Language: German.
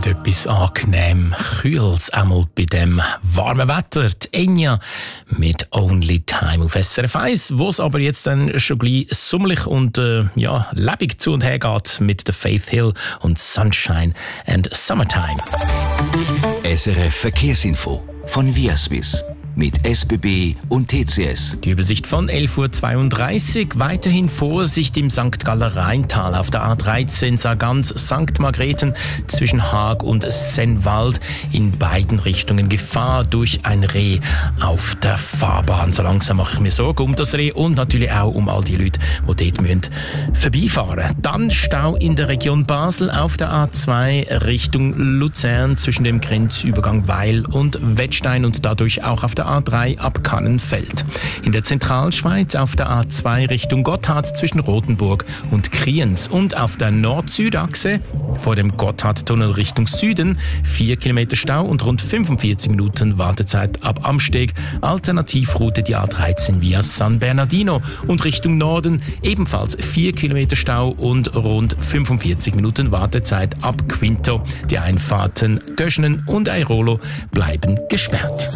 etwas angenehm Kühles, einmal bei dem warmen Wetter. Die Enya mit «Only Time» auf SRF 1, wo es aber jetzt dann schon gleich sommerlich und lebendig zu und her geht mit der Faith Hill und «Sunshine and Summertime». SRF Verkehrsinfo von Viaswiss mit SBB und TCS. Die Übersicht von 11.32 Uhr. Weiterhin Vorsicht im St. Galler Rheintal auf der A13 Sargans St. Margrethen zwischen Haag und Sennwald. In beiden Richtungen Gefahr durch ein Reh auf der Fahrbahn. So langsam mache ich mir Sorgen um das Reh und natürlich auch um all die Leute, die dort vorbeifahren müssen. Dann Stau in der Region Basel auf der A2 Richtung Luzern zwischen dem Grenzübergang Weil und Wettstein und dadurch auch auf der A3 ab Kannenfeld. In der Zentralschweiz auf der A2 Richtung Gotthard zwischen Rothenburg und Kriens und auf der Nord-Süd-Achse vor dem Gotthardtunnel Richtung Süden 4 Kilometer Stau und rund 45 Minuten Wartezeit ab Amsteg. Alternativroute die A13 via San Bernardino und Richtung Norden ebenfalls 4 Kilometer Stau und rund 45 Minuten Wartezeit ab Quinto. Die Einfahrten Göschenen und Airolo bleiben gesperrt.